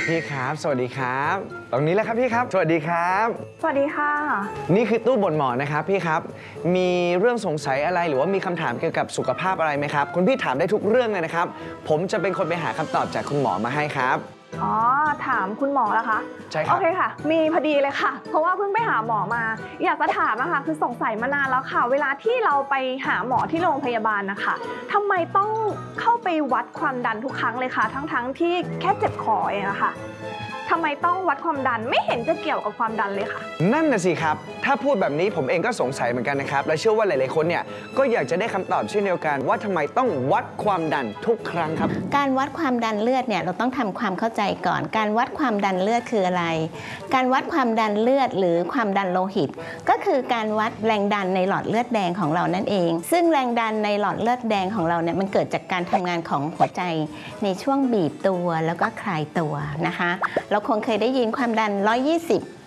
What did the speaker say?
พี่ครับสวัสดีครับตรงนี้แหละครับพี่ครับสวัสดีครับสวัสดีค่ะนี่คือตู้บ่นหมอนะครับพี่ครับมีเรื่องสงสัยอะไรหรือว่ามีคำถามเกี่ยวกับสุขภาพอะไรไหมครับคุณพี่ถามได้ทุกเรื่องเลยนะครับผมจะเป็นคนไปหาคำตอบจากคุณหมอมาให้ครับอ๋อถามคุณหมอแล้วคะใช่ครับโอเคค่ะมีพอดีเลยค่ะเพราะว่าเพิ่งไปหาหมอมาอยากจะถามอะค่ะคือสงสัยมานานแล้วค่ะเวลาที่เราไปหาหมอที่โรงพยาบาลนะคะทำไมต้องเข้าไปวัดความดันทุกครั้งเลยคะทั้งที่แค่เจ็บคอเองอะค่ะทำไมต้องวัดความดันไม่เห็นจะเกี่ยวกับความดันเลยค่ะนั่นน่ะสิครับถ้าพูดแบบนี้ผมเองก็สงสัยเหมือนกันนะครับและเชื่อว่าหลายๆคนเนี่ยก็อยากจะได้คำตอบเช่นเดียวกันว่าทำไมต้องวัดความดันทุกครั้งครับการวัดความดันเลือดเนี่ยเราต้องทำความเข้าใจก่อนการวัดความดันเลือดคืออะไรการวัดความดันเลือดหรือความดันโลหิตก็คือการวัดแรงดันในหลอดเลือดแดงของเรานั่นเองซึ่งแรงดันในหลอดเลือดแดงของเราเนี่ยมันเกิดจากการทำงานของหัวใจในช่วงบีบตัวแล้วก็คลายตัวนะคะเราคงเคยได้ยินความดัน120